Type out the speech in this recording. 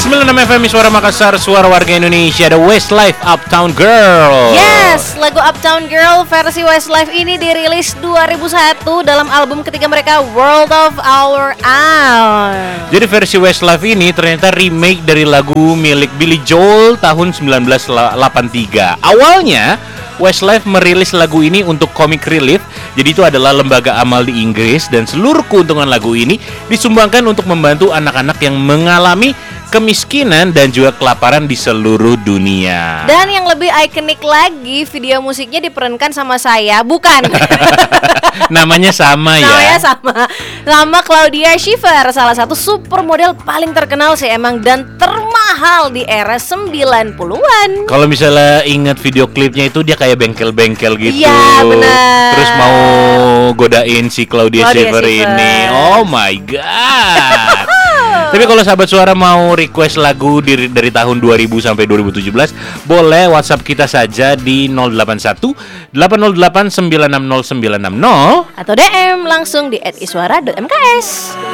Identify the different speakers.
Speaker 1: 106 FM Suara Makassar, suara warga Indonesia. The Westlife Uptown Girl.
Speaker 2: Yes, lagu Uptown Girl versi Westlife ini dirilis 2001 dalam album ketiga mereka World of Our Own.
Speaker 1: Jadi versi Westlife ini ternyata remake dari lagu milik Billy Joel tahun 1983. Awalnya Westlife merilis lagu ini untuk Comic Relief. Jadi itu adalah lembaga amal di Inggris, dan seluruh keuntungan lagu ini disumbangkan untuk membantu anak-anak yang mengalami kemiskinan dan juga kelaparan di seluruh dunia.
Speaker 2: Dan yang lebih ikonik lagi, video musiknya diperankan sama saya, bukan?
Speaker 1: Namanya sama ya.
Speaker 2: Namanya sama Claudia Schiffer, salah satu supermodel paling terkenal sih emang dan termahal di era 90-an.
Speaker 1: Kalau misalnya ingat video klipnya itu dia kayak bengkel-bengkel gitu.
Speaker 2: Iya, benar.
Speaker 1: Terus mau godain si Claudia Schiffer ini. Oh my god. Tapi kalau sahabat suara mau request lagu dari tahun 2000 sampai 2017, boleh WhatsApp kita saja di 081 808 960 960
Speaker 2: atau DM langsung di @iswara.mks.